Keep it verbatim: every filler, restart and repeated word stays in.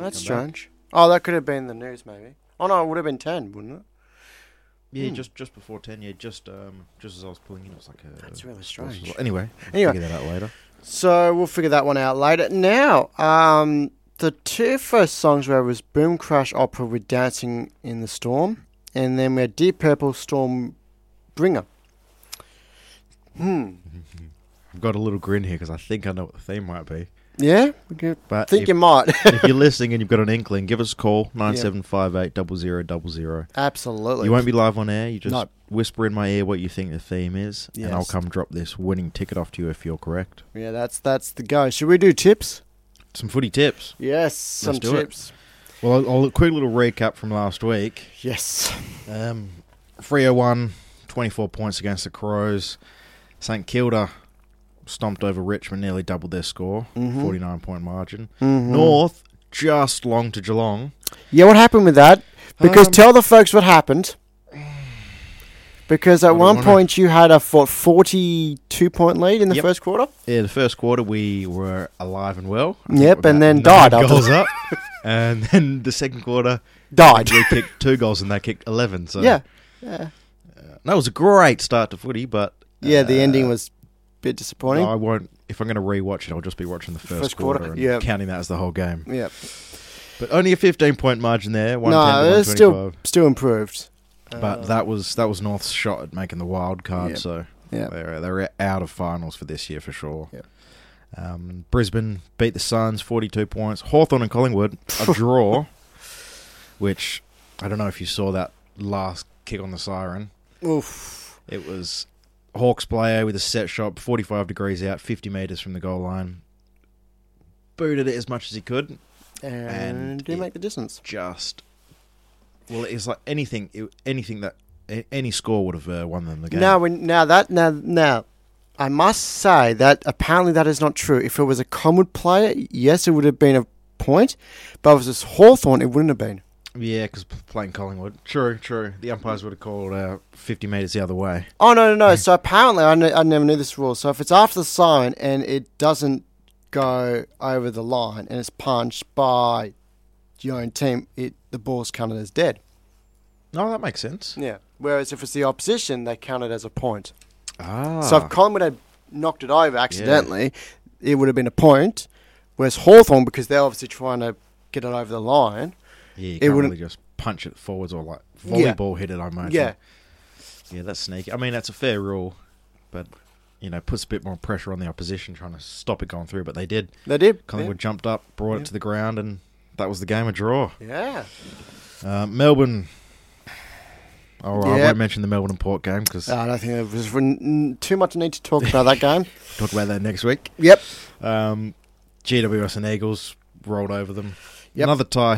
that's come strange. Oh, that could have been the news, maybe. Oh no, it would have been ten, wouldn't it? Yeah, Hmm. just just before ten. Yeah, just um, just as I was pulling in, it was like a. That's really strange. Anyway, Anyway. figure that out later. So we'll figure that one out later. Now, um, the two first songs were was Boom Crash Opera with Dancing in the Storm, and then we had Deep Purple Storm Bringer. Hmm. I've got a little grin here because I think I know what the theme might be. Yeah, I But think if, you might. if you're listening and you've got an inkling, give us a call nine seven five eight double zero double zero. Absolutely. You won't be live on air. You just No. whisper in my ear what you think the theme is, Yes. and I'll come drop this winning ticket off to you if you're correct. Yeah, that's that's the go. Should we do tips? Some footy tips. Yes, some do it. tips. Well, I'll, I'll a quick little recap from last week. Yes. Um, Freo won, twenty-four points against the Crows. St Kilda stomped over Richmond, nearly doubled their score, Mhm. forty-nine point margin. Mhm. North just long to Geelong. Yeah, what happened with that? Because Um, tell the folks what happened. Because at What do you one wanna- point you had a what, forty-two point lead in the Yep. first quarter. Yeah, the first quarter we were alive and well. I Yep, think we were and then about nine died after goals up. And then the second quarter, Died. we kicked two goals and they kicked eleven. So Yeah. Yeah. that was a great start to footy, but Yeah, the uh, ending was a bit disappointing. I won't. If I'm going to rewatch it, I'll just be watching the first, First quarter, quarter, and yeah. counting that as the whole game. Yeah. But only a fifteen point margin there. one ten No, to it's one still twenty-five. still improved. But Uh, that was that was North's shot at making the wild card. Yep. So yeah. they're they're out of finals for this year for sure. Yep. Um, Brisbane beat the Suns, forty-two points. Hawthorn and Collingwood a draw, which I don't know if you saw that last kick on the siren. Oof. It was Hawks player with a set shot, forty-five degrees out, fifty metres from the goal line. Booted it as much as he could. And, And didn't it- make the distance. Just, well, it's like anything, it, anything that, a- any score would have uh, won them the game. Now, when, now that now now, I must say that apparently that is not true. If it was a Collingwood player, yes, it would have been a point, but if it was Hawthorn, it wouldn't have been. Yeah, because playing Collingwood. True, true. The umpires would have called uh, fifty metres the other way. Oh no, no, no. So apparently, I, ne- I never knew this rule. So if it's after the sign and it doesn't go over the line and it's punched by your own team, it the ball's counted as dead. No, that makes sense. Yeah. Whereas if it's the opposition, they count it as a point. Ah. So if Collingwood had knocked it over accidentally, it would have been a point. Whereas Hawthorn, because they're obviously trying to get it over the line, yeah, you it can't wouldn't- really just punch it forwards or like Yeah. volleyball hit it, I imagine. yeah, Yeah, that's sneaky. I mean, that's a fair rule, but, you know, puts a bit more pressure on the opposition trying to stop it going through, but they did. they did. Collingwood jumped up, brought Yeah. it to the ground, and that was the game, a draw. Yeah. Uh, Melbourne. Oh, I Yep. won't mention the Melbourne and Port game because I don't think there was n- too much need to talk about that game. we'll talk about that next week. Yep. Um, G W S and Eagles rolled over them. Yep. Another tie